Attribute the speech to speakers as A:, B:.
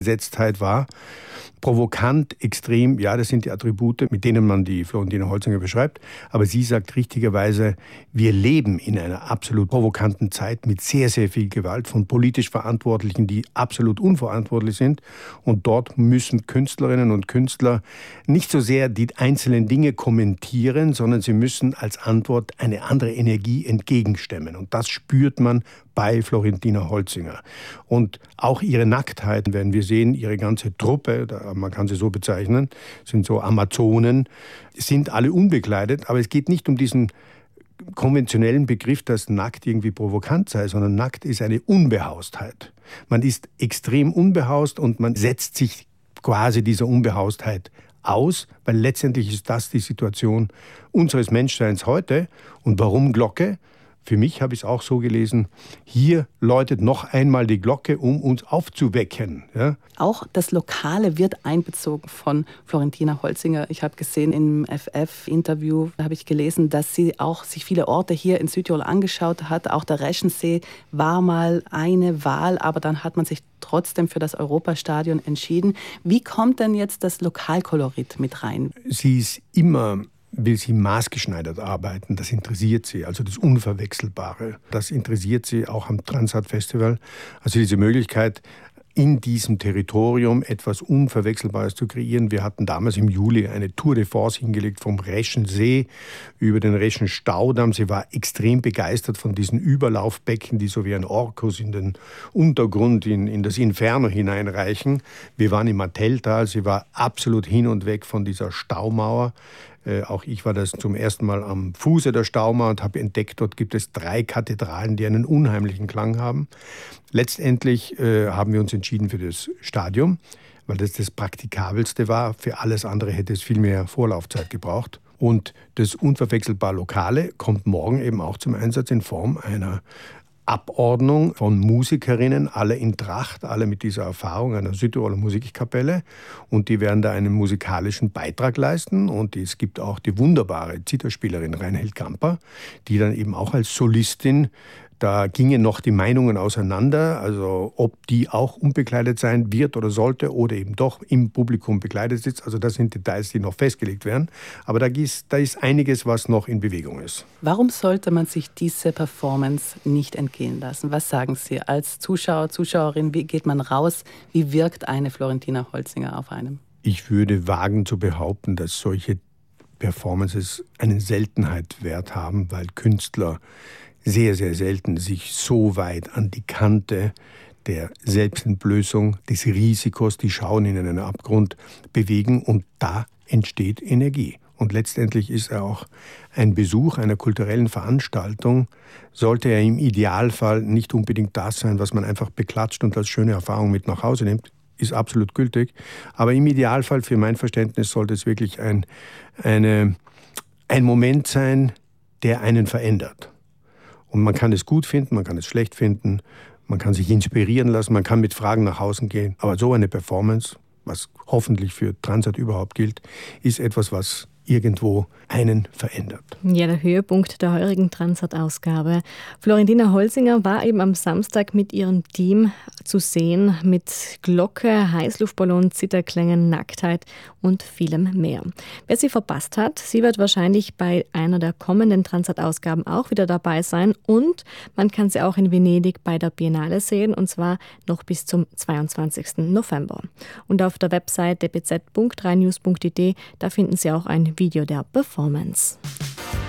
A: Gesetztheit war. Provokant, extrem, ja, das sind die Attribute, mit denen man die Florentina Holzinger beschreibt. Aber sie sagt richtigerweise, wir leben in einer absolut provokanten Zeit mit sehr, sehr viel Gewalt von politisch Verantwortlichen, die absolut unverantwortlich sind. Und dort müssen Künstlerinnen und Künstler nicht so sehr die einzelnen Dinge kommentieren, sondern sie müssen als Antwort eine andere Energie entgegenstemmen. Und das spürt man bei Florentina Holzinger. Und auch ihre Nacktheit werden wir sehen, ihre ganze Truppe, man kann sie so bezeichnen, sind so Amazonen, sind alle unbekleidet. Aber es geht nicht um diesen konventionellen Begriff, dass nackt irgendwie provokant sei, sondern nackt ist eine Unbehaustheit. Man ist extrem unbehaust und man setzt sich quasi dieser Unbehaustheit aus, weil letztendlich ist das die Situation unseres Menschseins heute. Und warum Glocke? Für mich habe ich es auch so gelesen, hier läutet noch einmal die Glocke, um uns aufzuwecken. Ja?
B: Auch das Lokale wird einbezogen von Florentina Holzinger. Ich habe gesehen im FF-Interview, habe ich gelesen, dass sie auch sich viele Orte hier in Südtirol angeschaut hat. Auch der Reschensee war mal eine Wahl, aber dann hat man sich trotzdem für das Europastadion entschieden. Wie kommt denn jetzt das Lokalkolorit mit rein?
A: Sie ist immer... will sie maßgeschneidert arbeiten, das interessiert sie, also das Unverwechselbare. Das interessiert sie auch am Transat Festival. Also diese Möglichkeit, in diesem Territorium etwas Unverwechselbares zu kreieren. Wir hatten damals im Juli eine Tour de Force hingelegt vom Reschensee über den Reschenstaudamm. Sie war extrem begeistert von diesen Überlaufbecken, die so wie ein Orkus in den Untergrund, in das Inferno hineinreichen. Wir waren im Martelltal, sie war absolut hin und weg von dieser Staumauer. Auch ich war das zum ersten Mal am Fuße der Staumauer und habe entdeckt, dort gibt es 3 Kathedralen, die einen unheimlichen Klang haben. Letztendlich haben wir uns entschieden für das Stadion, weil das das Praktikabelste war. Für alles andere hätte es viel mehr Vorlaufzeit gebraucht. Und das unverwechselbar Lokale kommt morgen eben auch zum Einsatz in Form einer Abordnung von Musikerinnen, alle in Tracht, alle mit dieser Erfahrung einer Südtiroler Musikkapelle. Und die werden da einen musikalischen Beitrag leisten. Und es gibt auch die wunderbare Zitherspielerin Reinhild Gamper, die dann eben auch als Solistin, da gingen noch die Meinungen auseinander, also ob die auch unbekleidet sein wird oder sollte oder eben doch im Publikum bekleidet sitzt. Also das sind Details, die noch festgelegt werden. Aber da ist einiges, was noch in Bewegung ist.
B: Warum sollte man sich diese Performance nicht entgehen lassen? Was sagen Sie als Zuschauer, Zuschauerin? Wie geht man raus? Wie wirkt eine Florentina Holzinger auf einem?
A: Ich würde wagen zu behaupten, dass solche Performances einen Seltenheitswert haben, weil Künstler sehr, sehr selten sich so weit an die Kante der Selbstentblößung, des Risikos, die schauen in einen Abgrund, bewegen und da entsteht Energie. Und letztendlich ist er auch ein Besuch einer kulturellen Veranstaltung, sollte er im Idealfall nicht unbedingt das sein, was man einfach beklatscht und als schöne Erfahrung mit nach Hause nimmt, ist absolut gültig. Aber im Idealfall, für mein Verständnis, sollte es wirklich ein Moment sein, der einen verändert. Und man kann es gut finden, man kann es schlecht finden, man kann sich inspirieren lassen, man kann mit Fragen nach Hause gehen. Aber so eine Performance, was hoffentlich für Transat überhaupt gilt, ist etwas, was irgendwo einen verändert.
C: Ja, der Höhepunkt der heurigen Transat-Ausgabe. Florentina Holzinger war eben am Samstag mit ihrem Team zu sehen, mit Glocke, Heißluftballon, Zitherklängen, Nacktheit und vielem mehr. Wer sie verpasst hat, sie wird wahrscheinlich bei einer der kommenden Transat-Ausgaben auch wieder dabei sein und man kann sie auch in Venedig bei der Biennale sehen, und zwar noch bis zum 22. November. Und auf der Website dbz.3news.it, da finden Sie auch ein Video der Performance.